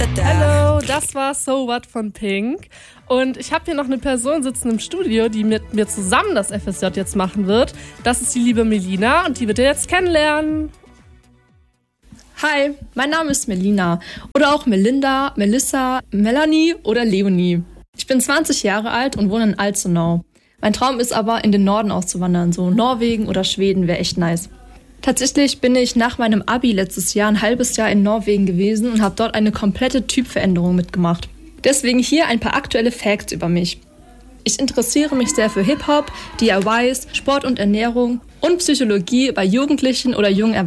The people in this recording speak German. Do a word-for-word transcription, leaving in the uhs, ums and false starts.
Hallo, das war So What von Pink. Und ich habe hier noch eine Person sitzen im Studio, die mit mir zusammen das F S J jetzt machen wird. Das ist die liebe Melina und die wird ihr jetzt kennenlernen. Hi, mein Name ist Melina oder auch Melinda, Melissa, Melanie oder Leonie. Ich bin zwanzig Jahre alt und wohne in Alzenau. Mein Traum ist aber, in den Norden auszuwandern, so Norwegen oder Schweden wäre echt nice. Tatsächlich bin ich nach meinem Abi letztes Jahr ein halbes Jahr in Norwegen gewesen und habe dort eine komplette Typveränderung mitgemacht. Deswegen hier ein paar aktuelle Facts über mich. Ich interessiere mich sehr für Hip-Hop, D I Ys, Sport und Ernährung und Psychologie bei Jugendlichen oder jungen Erwachsenen.